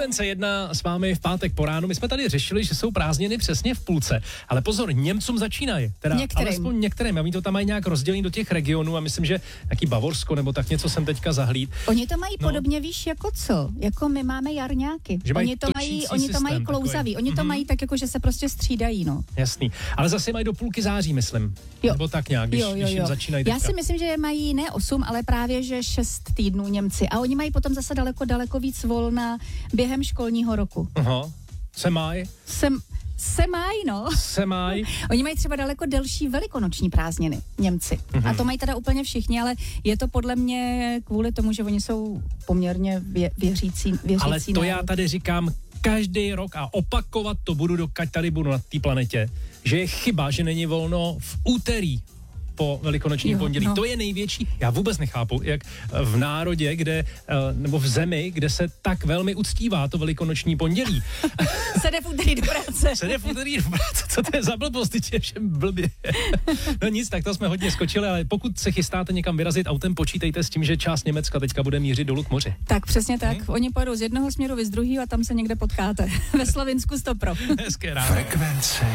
Frekvence 1 s vámi v pátek po ránu. My jsme tady řešili, že jsou prázdniny přesně v půlce, ale pozor, Němcům začínají. Teda alespoň některým. A oni to tam mají nějak rozdělení do těch regionů a myslím, že nějaký Bavorsko nebo tak něco jsem teďka zahlíd. Oni to mají podobně, víš, jako co? Jako my máme jarňáky. Oni to mají klouzavý. Oni to mají tak, jako že se prostě střídají, no. Jasný. Ale zase mají do půlky září, myslím. Jo. Nebo tak nějak, když jim začínají. Já si myslím, že je mají ne 8, ale právě že 6 týdnů Němci. A oni mají potom zase daleko víc volna během školního roku. Aha. Se mají? Se mají. Oni mají třeba daleko delší velikonoční prázdniny, Němci. A to mají teda úplně všichni, ale je to podle mě kvůli tomu, že oni jsou poměrně věřící ale to národ. já tady říkám každý rok a opakovat to budu, dokud tady budu na té planetě, že je chyba, že není volno v úterý po velikonočním pondělí. No. To je největší. Já vůbec nechápu, jak v národě, nebo v zemi, kde se tak velmi uctívá to velikonoční pondělí. Se jde v úterý do práce. Co to je za blbost, ty je všem blbě. No nic, tak to jsme hodně skočili, ale pokud se chystáte někam vyrazit autem, počítejte s tím, že část Německa teďka bude mířit dolů k moři. Tak přesně tak. Oni pojedou z jednoho směru, vy z druhého a tam se někde potkáte. Ve Slovinsku 100%. Hezké ráno. Frekvence